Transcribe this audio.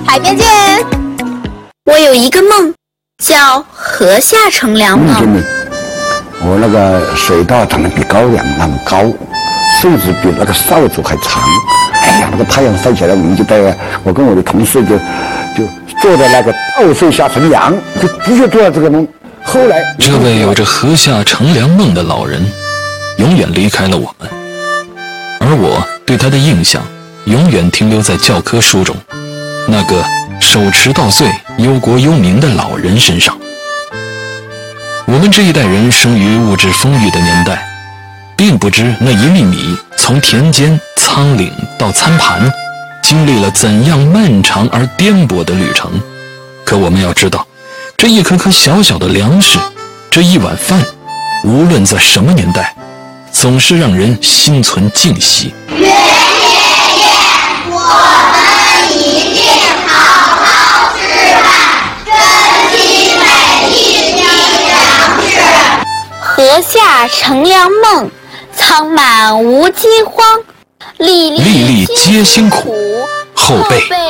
海边见。我有一个梦，叫河下乘凉梦。 我那个水稻长得比高粱那么高，树枝比那个扫帚还长。哎呀，那个太阳晒起来，我跟我的同事就坐在那个稻穗下乘凉，就的确做了这个梦。后来， 这位有着河下乘凉梦的老人，永远离开了我们，而我对他的印象永远停留在教科书中那个手持稻穗、忧国忧民的老人身上。我们这一代人生于物质丰裕的年代，并不知那一粒米从田间、仓廪到餐盘，经历了怎样漫长而颠簸的旅程。可我们要知道，这一颗颗小小的粮食，这一碗饭，无论在什么年代，总是让人心存敬惜。 袁爷爷，我们一定好好吃饭，珍惜每一滴粮食。 河下乘凉梦，苍满无饥荒，粒粒粒粒皆辛苦，后辈